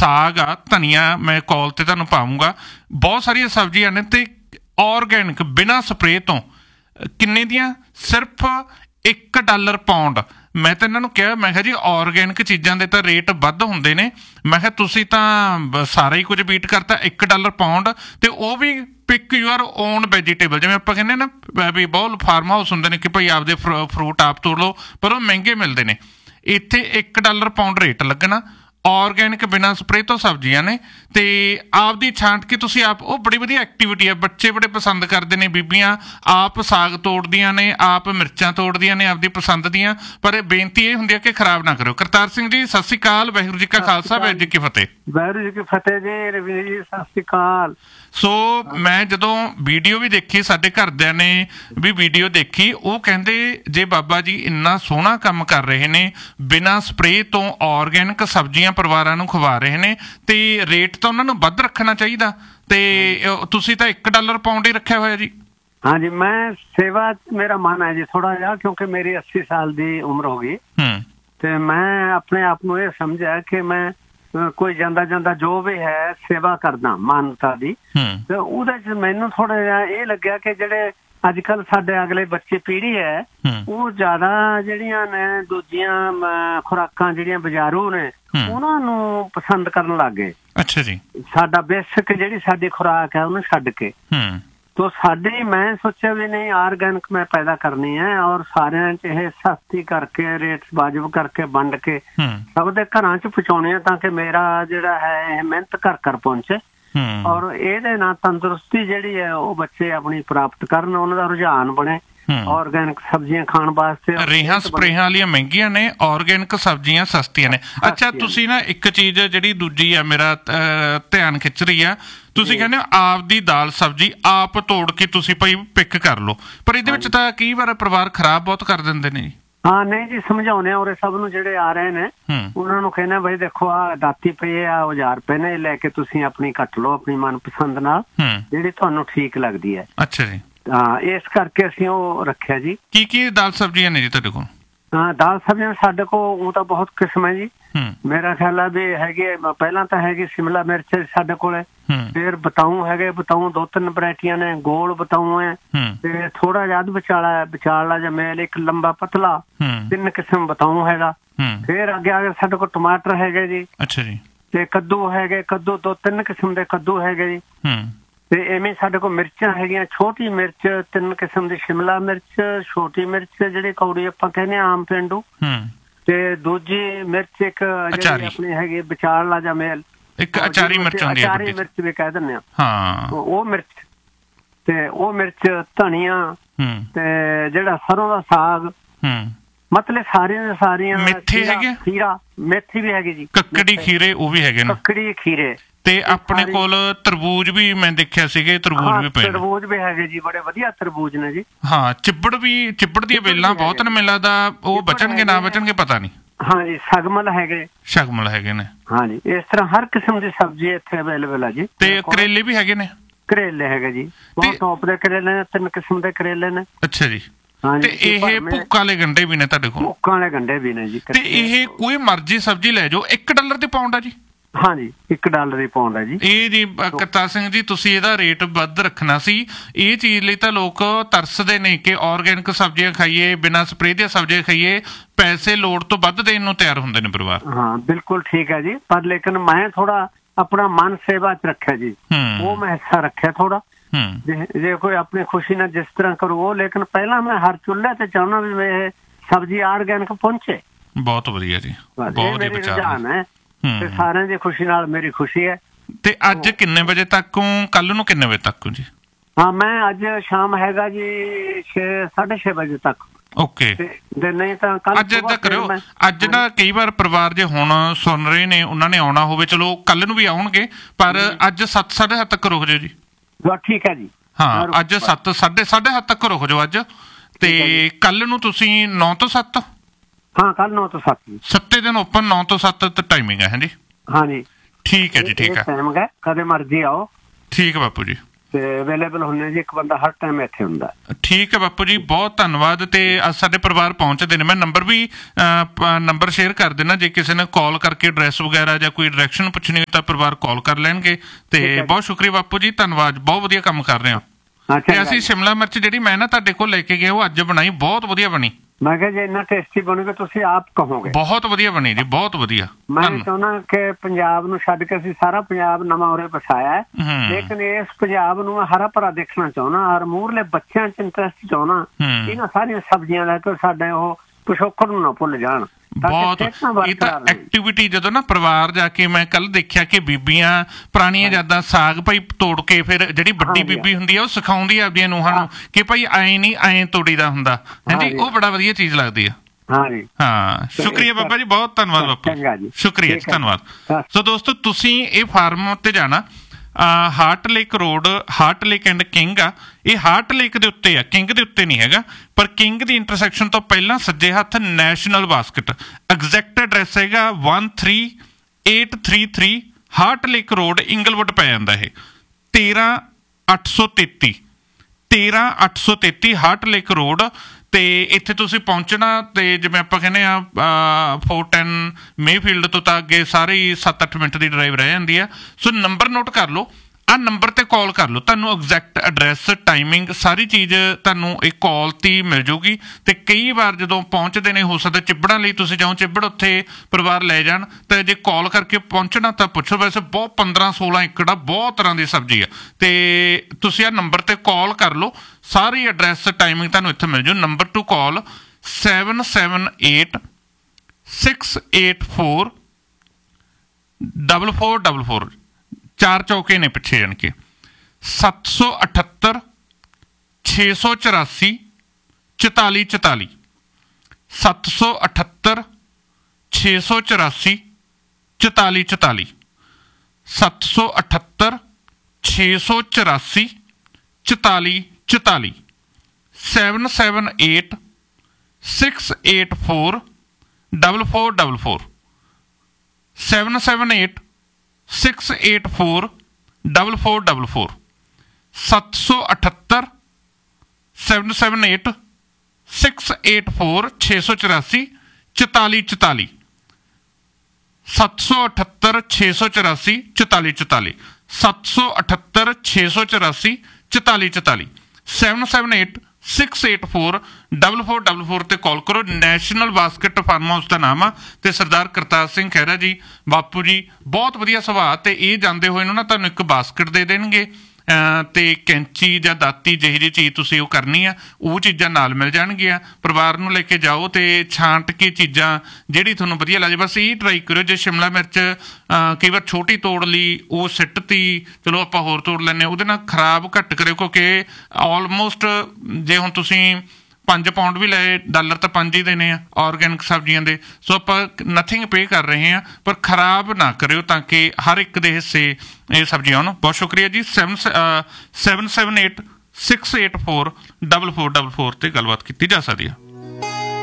ਸਾਗ ਆ, ਧਨੀਆ ਮੈਂ ਕਾਲ ਤੇ ਤੁਹਾਨੂੰ ਪਾਊਂਗਾ, ਬਹੁਤ ਸਾਰੀਆਂ ਸਬਜ਼ੀਆਂ ਨੇ ਤੇ ਆਰਗੈਨਿਕ ਬਿਨਾਂ ਸਪਰੇਅ ਤੋਂ ਕਿੰਨੇ ਦੀਆਂ? ਸਿਰਫ $1 ਪਾਉਂਡ। ਮੈਂ ਤਾਂ ਇਹਨਾਂ ਨੂੰ ਕਿਹਾ, ਮੈਂ ਕਿਹਾ ਜੀ ਆਰਗੈਨਿਕ ਚੀਜ਼ਾਂ ਦੇ ਤਾਂ ਰੇਟ ਵੱਧ ਹੁੰਦੇ ਨੇ, ਮੈਂ ਕਿਹਾ ਤੁਸੀਂ ਤਾਂ ਸਾਰਾ ਹੀ ਕੁਝ ਬੀਟ ਕਰਤਾ। $1 ਪਾਉਂਡ ਤੇ ਉਹ ਵੀ ਪਿਕ ਯੂਅਰ ਓਨ ਵੈਜੀਟੇਬਲ। ਜਿਵੇਂ ਆਪਾਂ ਕਹਿੰਦੇ ਨਾ ਵੀ ਬਹੁਤ ਫਾਰਮ ਹਾਊਸ ਹੁੰਦੇ ਨੇ ਕਿ ਭਾਈ ਆਪਦੇ ਫਰੂਟ ਆਪ ਤੋੜ ਲਓ, ਪਰ ਉਹ ਮਹਿੰਗੇ ਮਿਲਦੇ ਨੇ। ਇੱਥੇ $1 ਪਾਉਂਡ ਰੇਟ ਲੱਗਣਾ। ਆਰਗੈਨਿਕ ਬਿਨਾਂ ਸਪਰੇਅ ਤੋਂ ਸਬਜ਼ੀਆਂ ਨੇ ਤੇ ਆਪਦੀ ਛਾਂਟ ਕੇ ਤੁਸੀਂ ਆਪ, ਉਹ ਬੜੀ ਵਧੀਆ ਐਕਟੀਵਿਟੀ ਹੈ, ਬੱਚੇ ਬੜੇ ਪਸੰਦ ਕਰਦੇ ਨੇ। ਬੀਬੀਆਂ ਆਪ ਸਾਗ ਤੋੜਦੀਆਂ ਨੇ, ਆਪ ਮਿਰਚਾਂ ਤੋੜਦੀਆਂ ਨੇ ਆਪਦੀ ਪਸੰਦ ਦੀਆਂ। ਪਰ ਬੇਨਤੀ ਇਹ ਹੁੰਦੀ ਹੈ ਕਿ ਖਰਾਬ ਨਾ ਕਰਿਓ। ਕਰਤਾਰ ਸਿੰਘ ਜੀ ਸਤਿ ਸ਼੍ਰੀ ਅਕਾਲ, ਵਾਹਿਗੁਰੂ ਜੀ ਕਾ ਖਾਲਸਾ, ਵਾਹਿਗੁਰੂ ਜੀ ਕੀ ਫਤਿਹ। ਵਾਹਿਗੁਰੂ ਜੀ ਕੀ ਫਤਿਹ ਜੀ। ਰਵੀ ਜੀ ਸਤਿ ਸ਼੍ਰੀ ਅਕਾਲ। ਸੋ ਮੈਂ ਜਦੋਂ ਵੀਡੀਓ ਵੀ ਦੇਖੀ, ਸਾਡੇ ਘਰਦਿਆਂ ਨੇ ਵੀ ਵੀਡੀਓ ਦੇਖੀ, ਉਹ ਕਹਿੰਦੇ ਜੇ ਬਾਬਾ ਜੀ ਇੰਨਾ ਸੋਹਣਾ ਕੰਮ ਕਰ ਰਹੇ ਨੇ, ਬਿਨਾਂ ਸਪਰੇਅ ਤੋਂ ਆਰਗੈਨਿਕ ਸਬਜ਼ੀਆਂ ਪਰਿਵਾਰਾਂ ਨੂੰ ਖਵਾ ਰਹੇ ਨੇ ਤੇ ਰੇਟ ਤਾਂ ਉਹਨਾਂ ਨੂੰ ਵੱਧ ਰੱਖਣਾ ਚਾਹੀਦਾ, ਤੇ ਤੁਸੀਂ ਤਾਂ $1 ਪਾਉਂਡ ਹੀ ਰੱਖਿਆ ਹੋਇਆ ਜੀ। ਹਾਂਜੀ, ਮੈਂ ਸੇਵਾ ਮੇਰਾ ਮਨ ਹੈ ਜੀ ਥੋੜਾ ਜਿਹਾ, ਕਿਉਂਕਿ ਮੇਰੀ 80 ਸਾਲ ਦੀ ਉਮਰ ਹੋ ਗਈ ਤੇ ਮੈਂ ਆਪਣੇ ਆਪ ਨੂੰ ਇਹ ਸਮਝਿਆ ਕਿ ਮੈਂ ਕੋਈ ਜਾਂਦਾ ਜੋ ਵੀ ਹੈ ਸੇਵਾ ਕਰਦਾ ਮਾਨਵਤਾ ਦੀ। ਤੇ ਉਹਦੇ ਚ ਮੈਨੂੰ ਥੋੜਾ ਜਿਹਾ ਇਹ ਲੱਗਿਆ ਕਿ ਜਿਹੜੇ ਅੱਜ ਕੱਲ ਸਾਡੇ ਅਗਲੇ ਬੱਚੇ ਪੀੜ੍ਹੀ ਹੈ, ਉਹ ਜ਼ਿਆਦਾ ਜਿਹੜੀਆਂ ਨੇ ਦੂਜੀਆਂ ਖੁਰਾਕਾਂ ਜਿਹੜੀਆਂ ਬਾਜ਼ਾਰੂ ਨੇ ਉਹਨਾਂ ਨੂੰ ਪਸੰਦ ਕਰਨ ਲੱਗ ਗਏ। ਅੱਛਾ ਜੀ। ਸਾਡਾ ਬੇਸਿਕ ਜਿਹੜੀ ਸਾਡੀ ਖੁਰਾਕ ਹੈ ਉਹਨੂੰ ਛੱਡ ਕੇ ਤੋ ਸਾਡੀ, ਮੈਂ ਸੋਚਿਆ ਵੀ ਨਹੀਂ ਆਰਗੈਨਿਕ ਮੈਂ ਪੈਦਾ ਕਰਨੀ ਹੈ ਔਰ ਸਾਰਿਆਂ ਚ ਇਹ ਸਸਤੀ ਕਰਕੇ, ਰੇਟ ਵਾਜਬ ਕਰਕੇ, ਵੰਡ ਕੇ ਸਭ ਦੇ ਘਰਾਂ ਚ ਪਹੁੰਚਾਉਣੀ ਹੈ ਤਾਂ ਕਿ ਮੇਰਾ ਜਿਹੜਾ ਹੈ ਇਹ ਮਿਹਨਤ ਘਰ ਪਹੁੰਚੇ ਔਰ ਇਹਦੇ ਨਾਲ ਤੰਦਰੁਸਤੀ ਜਿਹੜੀ ਹੈ ਉਹ ਬੱਚੇ ਆਪਣੀ ਪ੍ਰਾਪਤ ਕਰਨ, ਉਹਨਾਂ ਦਾ ਰੁਝਾਨ ਬਣੇ ਆਰਗੈਨਿਕ ਸਬਜ਼ੀਆਂ ਖਾਣ ਵਾਸਤੇ। ਰੇਹਾਂ ਸਪਰੇਹਾਂ ਵਾਲੀਆਂ ਮਹਿੰਗੀਆਂ ਨੇ, ਆਰਗੈਨਿਕ ਸਬਜ਼ੀਆਂ ਸਸਤੀਆਂ ਨੇ। ਅੱਛਾ, ਤੁਸੀਂ ਨਾ ਇੱਕ ਚੀਜ਼ ਜਿਹੜੀ ਦੂਜੀ ਆ ਮੇਰਾ ਧਿਆਨ ਖਿੱਚ ਰਹੀ ਆ, ਤੁਸੀਂ ਕਹਿੰਦੇ ਹੋ ਆਪਦੀ ਦਾਲ ਸਬਜ਼ੀ ਆਪ ਤੋੜ ਕੇ ਤੁਸੀਂ ਭਾਈ ਪਿਕ ਕਰ ਲਓ, ਪਰ ਇਹਦੇ ਵਿੱਚ ਤਾਂ ਕਈ ਵਾਰ ਪਰਿਵਾਰ ਖਰਾਬ ਬਹੁਤ ਕਰ ਦਿੰਦੇ ਨੇ ਜੀ। ਹਾਂ ਨਹੀਂ ਜੀ, ਸਮਝਾਉਂਦੇ ਆ ਉਰੇ ਸਭ ਨੂੰ ਜਿਹੜੇ ਆ ਰਹੇ ਨੇ, ਉਹਨਾਂ ਨੂੰ ਕਹਿੰਦੇ ਬਈ ਦੇਖੋ ਆ ਦਾਤੀ ਪਈ ਆ, ਔਜ਼ਾਰ ਪਏ ਨੇ, ਲੈ ਕੇ ਤੁਸੀਂ ਆਪਣੀ ਕੱਟ ਲਓ ਆਪਣੀ ਮਨਪਸੰਦ ਨਾਲ ਜਿਹੜੀ ਤੁਹਾਨੂੰ ਠੀਕ ਲੱਗਦੀ ਹੈ। ਅੱਛਾ ਜੀ। ਹਾਂ, ਇਸ ਕਰਕੇ ਅਸੀਂ ਉਹ ਰੱਖਿਆ ਜੀ। ਕੀ ਦਾਲ ਸਬਜ਼ੀਆਂ ਨੇ ਜੀ ਤੁਹਾਡੇ ਕੋਲ? ਹਾਂ, ਦਾਲ ਸਬਜ਼ੀਆਂ ਸਾਡੇ ਕੋਲ ਉਹ ਤਾਂ ਬਹੁਤ ਕਿਸਮ ਹੈ ਜੀ। ਮੇਰਾ ਖਿਆਲ ਆ ਵੀ ਹੈਗੇ, ਪਹਿਲਾਂ ਤਾਂ ਹੈਗੀ ਸ਼ਿਮਲਾ ਮਿਰਚ ਸਾਡੇ ਕੋਲ, ਫਿਰ ਬਤਾਊ ਹੈਗੇ, ਬਤਾਊ 2-3 ਵੈਰਾਈਟੀਆਂ ਨੇ, ਗੋਲ ਬਤਾਊ ਹੈ ਤੇ ਥੋੜਾ ਜਿਹਾ ਵਿਚਾਲਾ ਜਾਂ ਮੇਲ, ਇੱਕ ਲੰਬਾ ਪਤਲਾ, 3 ਕਿਸਮ ਬਤਾਊ ਹੈਗਾ। ਫਿਰ ਅੱਗੇ ਸਾਡੇ ਕੋਲ ਟਮਾਟਰ ਹੈਗੇ ਜੀ। ਅੱਛਾ ਜੀ। ਤੇ ਕੱਦੂ ਹੈਗੇ, ਕੱਦੂ 2-3 ਕਿਸਮ ਦੇ ਕੱਦੂ ਹੈਗੇ ਜੀ। ਤੇ ਐਵੇਂ ਸਾਡੇ ਕੋਲ ਮਿਰਚਾਂ ਹੈਗੀਆਂ, ਛੋਟੀ ਮਿਰਚ 3 ਕਿਸਮ ਦੀ, ਸ਼ਿਮਲਾ ਮਿਰਚ, ਛੋਟੀ ਮਿਰਚ ਜਿਹੜੀ ਕੌੜੀ ਆਪਾਂ ਕਹਿੰਦੇ ਆਮ ਪੇਂਡੂ, ਤੇ ਦੂਜੀ ਮਿਰਚ ਇੱਕ ਜਿਹੜੀ ਆਪਣੀ ਹੈਗੀ ਵਿਚਾਲਾ ਜਾਂ ਮੇਲ, ਇੱਕ ਅਚਾਰੀ ਮਿਰਚ ਹੁੰਦੀ ਹੈ, ਅਚਾਰੀ ਮਿਰਚ ਵੀ ਕਹਿ ਦਿੰਦੇ ਆ, ਉਹ ਮਿਰਚ, ਤੇ ਉਹ ਮਿਰਚ, ਧਨੀਆ, ਤੇ ਜਿਹੜਾ ਸਰੋਂ ਦਾ ਸਾਗ, ਮਤਲਬ ਸਾਰੀਆਂ ਮੇਥੇ ਹੈਗੇ, ਖੀਰਾ ਮੇਥੀ ਵੀ ਹੈਗੀ ਜੀ, ਕੱਕੜੀ ਖੀਰੇ ਉਹ ਵੀ ਹੈਗੇ ਨੇ, ਕੱਕੜੀ ਖੀਰੇ। ਤੇ ਆਪਣੇ ਕੋਲ ਤਰਬੂਜ ਵੀ ਮੈਂ ਦੇਖਿਆ ਸੀਗੇ, ਤਰਬੂਜ ਵੀ ਪਏ, ਤਰਬੂਜ ਵੀ ਹੈਗੇ ਜੀ, ਬੜੇ ਵਧੀਆ ਤਰਬੂਜ ਨੇ ਜੀ। ਹਾਂ, ਚਿੱਬੜ ਦੀਆਂ ਵੇਲਾਂ ਬਹੁਤ ਨੇ, ਮੈਨੂੰ ਲੱਗਦਾ ਉਹ ਬਚਣਗੇ ਨਾ ਬਚਣਗੇ ਪਤਾ ਨਹੀਂ। ਹਾਂਜੀ, ਸ਼ਗਮਲ ਹੈਗੇ ਨੇ। ਹਾਂਜੀ, ਇਸ ਤਰ੍ਹਾਂ ਹਰ ਕਿਸਮ ਦੀ ਸਬਜ਼ੀ ਇੱਥੇ ਅਵੇਲੇਬਲ ਹੈ ਜੀ। ਤੇ ਕਰੇਲੇ ਵੀ ਹੈਗੇ ਨੇ? ਕਰੇਲੇ ਹੈਗੇ ਜੀ, ਬਹੁਤ ਟੌਪ ਦੇ ਕਰੇਲੇ ਨੇ, 3 ਕਿਸਮ ਦੇ ਕਰੇਲੇ ਨੇ। ਅੱਛਾ ਜੀ। ਤੇ ਇਹ ਭੁੱਕਾਂ ਵਾਲੇ ਗੰਢੇ ਵੀ ਨੇ ਤੁਹਾਡੇ ਕੋਲ? ਭੁੱਕਾਂ ਵਾਲੇ ਗੰਢੇ ਵੀ ਨੇ ਜੀ। ਤੇ ਇਹ ਕੋਈ ਮਰਜ਼ੀ ਸਬਜ਼ੀ ਲੈ ਜਾਓ, $1 ਦੀ ਪਾਉਂਡ ਆ ਜੀ? ਹਾਂਜੀ, $1 ਦੀ ਪਾਉਂਡ ਹੈ ਜੀ ਇਹ ਜੀ। ਕਰਤਾਰ ਸਿੰਘ ਜੀ, ਤੁਸੀਂ ਇਹਦਾ ਰੇਟ ਵੱਧ ਰੱਖਣਾ ਸੀ। ਇਹ ਚੀਜ਼ ਲਈ ਤਾਂ ਲੋਕ ਤਰਸਦੇ ਨੇ ਕਿ ਆਰਗੈਨਿਕ ਸਬਜ਼ੀਆਂ ਖਾਈਏ, ਬਿਨਾਂ ਸਪਰੇਅ ਦੀਆਂ ਸਬਜ਼ੀਆਂ ਖਾਈਏ, ਪੈਸੇ ਲੋੜ ਤੋਂ ਵੱਧ ਦੇਣ ਨੂੰ ਤਿਆਰ ਹੁੰਦੇ ਨੇ ਪਰਿਵਾਰ। ਹਾਂ, ਬਿਲਕੁਲ ਠੀਕ ਹੈ ਜੀ, ਪਰ ਲੇਕਿਨ ਮੈਂ ਥੋੜਾ ਆਪਣਾ ਮਨ ਸੇਵਾ ਚ ਰੱਖਿਆ ਜੀ, ਉਹ ਮੈਂ ਹਿੱਸਾ ਰੱਖਿਆ ਥੋੜਾ। ਜੇ ਕੋਈ ਆਪਣੀ ਖੁਸ਼ੀ ਨਾਲ ਜਿਸ ਤਰ੍ਹਾਂ ਕਰੂ ਉਹ, ਲੇਕਿਨ ਪਹਿਲਾਂ ਮੈਂ ਹਰ ਚੁੱਲ੍ਹੇ ਤੇ ਚਾਹੁੰਦਾ ਵੀ ਇਹ ਸਬਜ਼ੀ ਆਰਗੈਨਿਕ ਪਹੁੰਚੇ। ਬਹੁਤ ਵਧੀਆ ਜੀ, ਬਹੁਤ ਹੀ ਰੁਝਾਨ ਹੈ ਤੇ ਸਾਰਿਆਂ ਦੀ ਖੁਸ਼ੀ ਨਾਲ ਮੇਰੀ ਖੁਸ਼ੀ ਹੈ। ਤੇ ਅੱਜ ਕਿੰਨੇ ਵਜੇ ਤੱਕ, ਕੱਲ ਨੂੰ ਕਿੰਨੇ ਵਜੇ ਤੱਕ ਜੀ? ਹਾਂ, ਮੈਂ ਅੱਜ ਸ਼ਾਮ ਹੈਗਾ ਜੀ 6:30 ਵਜੇ ਤੱਕ। ਓਕੇ। ਨਹੀਂ ਤਾਂ ਕੱਲ ਅੱਜ ਏਦਾਂ ਕਰਿਓ, ਅੱਜ ਨਾ ਕਈ ਵਾਰ ਪਰਿਵਾਰ ਜੇ ਹੁਣ ਸੁਣ ਰਹੇ ਨੇ, ਉਹਨਾਂ ਨੇ ਆਉਣਾ ਹੋਵੇ, ਚਲੋ ਕੱਲ ਨੂੰ ਵੀ ਆਉਣਗੇ, ਪਰ ਅੱਜ 7-7:30 ਤੱਕ ਰੁਕ ਜਾਓ ਜੀ। ਠੀਕ ਹੈ ਜੀ। ਹਾਂ, ਅੱਜ 7-7:30 ਤੱਕ ਰੁਕ ਜਾਓ ਅੱਜ, ਤੇ ਕੱਲ ਨੂੰ ਤੁਸੀਂ 9 ਤੋਂ 7? ਹਾਂ, ਕੱਲ 9 ਤੋਂ 7 7 ਦਿਨ ਓਪਨ, 9 ਤੋਂ 7 ਟਾਈਮਿੰਗ ਹੈ ਜੀ। ਹਾਂਜੀ, ਠੀਕ ਹੈ ਜੀ, ਠੀਕ ਹੈ, ਕਦੇ ਮਰਜ਼ੀ ਆਓ। ਠੀਕ ਹੈ ਬਾਪੂ ਜੀ। ਤੇ ਅਵੇਲੇਬਲ ਹੁੰਦੇ ਜੀ, ਇੱਕ ਬੰਦਾ ਹਰ ਟਾਈਮ ਇੱਥੇ ਹੁੰਦਾ। ਠੀਕ ਹੈ ਬਾਪੂ ਜੀ, ਬਹੁਤ ਧੰਨਵਾਦ। ਤੇ ਅੱਜ ਸਾਡੇ ਪਰਿਵਾਰ ਪਹੁੰਚਦੇ ਨੇ, ਮੈਂ ਨੰਬਰ ਸ਼ੇਅਰ ਕਰ ਦੇਣਾ, ਜੇ ਕਿਸੇ ਨੇ ਕਾਲ ਕਰਕੇ ਐਡਰੈਸ ਵਗੈਰਾ ਜਾਂ ਕੋਈ ਡਾਇਰੈਕਸ਼ਨ ਪੁੱਛਣੀ ਹੋਈ ਤਾਂ ਪਰਿਵਾਰ ਕਾਲ ਕਰ ਲੈਣਗੇ। ਤੇ ਬਹੁਤ ਸ਼ੁਕਰੀਆ ਬਾਪੂ ਜੀ, ਧੰਨਵਾਦ, ਬਹੁਤ ਵਧੀਆ ਕੰਮ ਕਰ ਰਹੇ ਹੋ। ਤੇ ਅਸੀਂ ਸ਼ਿਮਲਾ ਮਿਰਚ ਜਿਹੜੀ ਮੈਂ ਨਾ ਤੁਹਾਡੇ ਕੋਲ ਲੈ ਕੇ ਗਿਆ ਉਹ ਅੱਜ ਬਣਾਈ, ਬਹੁਤ ਵਧੀਆ ਬਣੀ। ਮੈਂ ਕਿਹਾ ਜੇ ਇੰਨਾ ਟੇਸਟੀ ਬਣੂਗਾ ਤੁਸੀਂ ਆਪ ਕਹੋਗੇ। ਬਹੁਤ ਵਧੀਆ ਬਣੀ ਜੀ, ਬਹੁਤ ਵਧੀਆ। ਮੈਂ ਚਾਹੁੰਦਾ ਕਿ ਪੰਜਾਬ ਨੂੰ ਛੱਡ ਕੇ ਅਸੀਂ ਸਾਰਾ ਪੰਜਾਬ ਨਵਾਂ ਉਰੇ ਵਸਾਇਆ ਹੈ, ਲੇਕਿਨ ਇਸ ਪੰਜਾਬ ਨੂੰ ਮੈਂ ਹਰਾ ਭਰਾ ਦੇਖਣਾ ਚਾਹੁੰਦਾ ਔਰ ਮੂਹਰਲੇ ਬੱਚਿਆਂ 'ਚ ਇੰਟਰਸਟ ਚਾਹੁੰਦਾ ਇਹਨਾਂ ਸਾਰੀਆਂ ਸਬਜ਼ੀਆਂ ਦਾ, ਕਿ ਸਾਡੇ ਉਹ ਪਿਛੋਕੜ ਨੂੰ ਨਾ ਭੁੱਲ ਜਾਣ। ਬਹੁਤ ਇਹ ਤਾਂ ਐਕਟੀਵਿਟੀ ਜਦੋਂ ਨਾ ਪਰਿਵਾਰ ਜਾ ਕੇ, ਮੈਂ ਕੱਲ ਦੇਖਿਆ ਕਿ ਬੀਬੀਆਂ ਪੁਰਾਣੀਆਂ ਯਾਦਾਂ ਸਾਗ ਭਾਈ ਤੋੜ ਕੇ, ਫਿਰ ਜਿਹੜੀ ਵੱਡੀ ਬੀਬੀ ਹੁੰਦੀ ਆ ਉਹ ਸਿਖਾਉਂਦੀ ਆ ਆਪਦੀਆਂ ਨੂੰਹਾਂ ਨੂੰ ਕਿ ਭਾਈ ਐਂ ਨਹੀਂ ਐਂ ਤੋੜੀ ਦਾ ਹੁੰਦਾ ਹੈ ਜੀ, ਉਹ ਬੜਾ ਵਧੀਆ ਚੀਜ਼ ਲੱਗਦੀ ਆ। ਹਾਂ ਸ਼ੁਕਰੀਆ ਬਾਬਾ ਜੀ, ਬਹੁਤ ਧੰਨਵਾਦ ਬਾਪੂ, ਸ਼ੁਕਰੀਆ ਜੀ, ਧੰਨਵਾਦ। ਸੋ ਦੋਸਤੋ ਤੁਸੀਂ ਇਹ ਫਾਰਮ ਉੱਤੇ ਜਾਣਾ, heart lake road, heart lake and king ਆ, ਇਹ ਹਾਰਟ ਲੇਕ ਦੇ ਉੱਤੇ ਆ, ਕਿੰਗ ਦੇ ਉੱਤੇ ਨਹੀਂ ਹੈਗਾ, ਪਰ ਕਿੰਗ ਦੀ ਇੰਟਰਸੈਕਸ਼ਨ ਤੋਂ ਪਹਿਲਾਂ ਸੱਜੇ ਹੱਥ ਨੈਸ਼ਨਲ ਬਾਸਕਟ, ਐਗਜ਼ੈਕਟ ਐਡਰੈਸ ਹੈਗਾ 13833 ਹਾਰਟ ਲੇਕ ਰੋਡ, ਇੰਗਲਵੁੱਡ ਪੈ ਜਾਂਦਾ ਇਹ, 13833 ਹਾਰਟ ਲੇਕ ਰੋਡ। ਤੇ ਇੱਥੇ ਤੁਸੀਂ ਪਹੁੰਚਣਾ, ਤੇ ਜਿਵੇਂ ਆਪਾਂ ਕਹਿੰਦੇ ਆ 410 ਮੇਫੀਲਡ ਤੋਂ ਤਾਂ ਅੱਗੇ ਸਾਰੇ 7-8 ਮਿੰਟ ਦੀ ਡਰਾਈਵ ਰਹਿ ਜਾਂਦੀ ਆ। ਸੋ ਨੰਬਰ ਨੋਟ ਕਰ ਲਓ, ਆਹ ਨੰਬਰ ਤੇ ਕਾਲ ਕਰ ਲਓ, ਤੁਹਾਨੂੰ ਐਗਜ਼ੈਕਟ ਐਡਰੈਸ, ਟਾਈਮਿੰਗ, ਸਾਰੀ ਚੀਜ਼ ਤੁਹਾਨੂੰ ਇਹ ਕਾਲ ਤੇ ਮਿਲ ਜੂਗੀ। ਤੇ ਕਈ ਵਾਰ ਜਦੋਂ ਪਹੁੰਚਦੇ ਨੇ, ਹੋ ਸਕਦਾ ਚਿੱਬੜਾਂ ਲਈ ਤੁਸੀਂ ਜਾਓ, ਚਿੱਬੜ ਉੱਥੇ ਪਰਿਵਾਰ ਲੈ ਜਾਣ, ਤਾਂ ਜੇ ਕਾਲ ਕਰਕੇ ਪਹੁੰਚਣਾ ਤਾਂ ਪੁੱਛੋ। ਵੈਸੇ ਬਹੁਤ 15-16 ਏਕੜ ਆ, ਬਹੁਤ ਤਰ੍ਹਾਂ ਦੀ ਸਬਜ਼ੀ ਆ, ਤੇ ਤੁਸੀਂ ਆਹ ਨੰਬਰ ਤੇ ਕਾਲ ਕਰ ਲਓ, ਸਾਰੀ ਐਡਰੈਸ, ਟਾਈਮਿੰਗ ਤੁਹਾਨੂੰ ਇੱਥੇ ਮਿਲ ਜੂ। ਨੰਬਰ ਟੂ ਕਾਲ 778-684-4444, 4 ਚੌਕੇ ਨੇ ਪਿੱਛੇ, ਜਾਣ ਕੇ 778 684 4444, 778 684 4444, 778 684 4444, 778-684-4444, 778-684-4444, 778-684-4444, 778-684-4444, 778-684-4444, 778-684-4444 ਤੇ ਕਾਲ ਕਰੋ। ਨੈਸ਼ਨਲ ਬਾਸਕਟ ਫਾਰਮ ਹਾਊਸ ਦਾ ਨਾਮ ਆ, ਤੇ ਸਰਦਾਰ ਕਰਤਾਰ ਸਿੰਘ ਖਹਿਰਾ ਜੀ, ਬਾਪੂ ਜੀ, ਬਹੁਤ ਵਧੀਆ ਸੁਭਾਅ। ਤੇ ਇਹ ਜਾਂਦੇ ਹੋਏ ਨੂੰ ਨਾ ਤੁਹਾਨੂੰ ਇੱਕ ਬਾਸਕਟ ਦੇ ਦੇਣਗੇ, ਤੇ ਕੈਂਚੀ ਜਾਂ ਦਾਤੀ, ਜਿਹੀ ਜਿਹੀ ਚੀਜ਼ ਤੁਸੀਂ ਉਹ ਕਰਨੀ ਆ, ਉਹ ਚੀਜ਼ਾਂ ਨਾਲ ਮਿਲ ਜਾਣਗੀਆਂ। ਪਰਿਵਾਰ ਨੂੰ ਲੈ ਕੇ ਜਾਓ ਤੇ ਛਾਂਟ ਕੇ ਚੀਜ਼ਾਂ ਜਿਹੜੀ ਤੁਹਾਨੂੰ ਵਧੀਆ ਲੱਗੇ, ਬਸ ਇਹ ਟਰਾਈ ਕਰਿਓ। ਜੇ ਸ਼ਿਮਲਾ ਮਿਰਚ ਕਈ ਵਾਰ ਛੋਟੀ ਤੋੜ ਲਈ, ਉਹ ਸਿੱਟ ਤੀ, ਚਲੋ ਆਪਾਂ ਹੋਰ ਤੋੜ ਲੈਂਦੇ, ਉਹਦੇ ਨਾਲ ਖਰਾਬ ਘੱਟ ਕਰਿਓ, ਕਿਉਂਕਿ ਆਲਮੋਸਟ ਜੇ ਹੁਣ ਤੁਸੀਂ 5 ਪਾਉਂਡ ਵੀ ਲਏ, ਡਾਲਰ ਤਾਂ 5 ਹੀ ਦੇਣੇ ਆ ਆਰਗੈਨਿਕ ਸਬਜ਼ੀਆਂ ਦੇ। ਸੋ ਆਪਾਂ ਨਥਿੰਗ ਪੇ ਕਰ ਰਹੇ ਹਾਂ, ਪਰ ਖਰਾਬ ਨਾ ਕਰਿਓ ਤਾਂ ਕਿ ਹਰ ਇੱਕ ਦੇ ਹਿੱਸੇ ਇਹ ਸਬਜ਼ੀਆਂ ਆਉਣ। ਬਹੁਤ ਸ਼ੁਕਰੀਆ ਜੀ। 778-684-4444 ਤੇ ਗੱਲਬਾਤ ਕੀਤੀ ਜਾ ਸਕਦੀ ਹੈ।